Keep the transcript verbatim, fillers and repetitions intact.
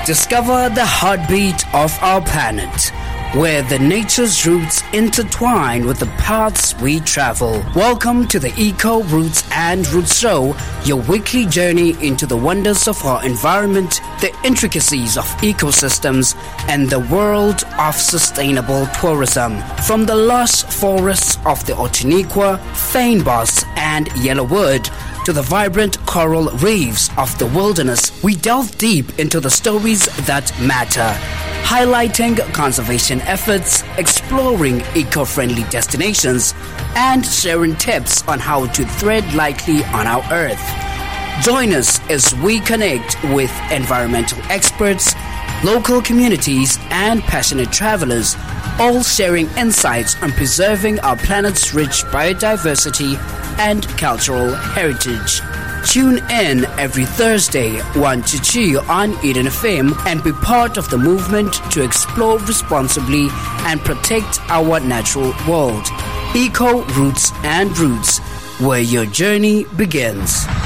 Discover the heartbeat of our planet, where the nature's roots intertwine with the paths we travel. Welcome to the Eco Roots and Roots Show, your weekly journey into the wonders of our environment, the intricacies of ecosystems, and the world of sustainable tourism. From the lush forests of the Outeniqua, Fynbos, and Yellowwood, to the vibrant coral reefs of the wilderness, we delve deep into the stories that matter, highlighting conservation efforts, exploring eco-friendly destinations, and sharing tips on how to tread lightly on our Earth. Join us as we connect with environmental experts, local communities, and passionate travelers, all sharing insights on preserving our planet's rich biodiversity and cultural heritage. Tune in every Thursday, one to two on Eden F M, and be part of the movement to explore responsibly and protect our natural world. Eco Roots and Roots, where your journey begins.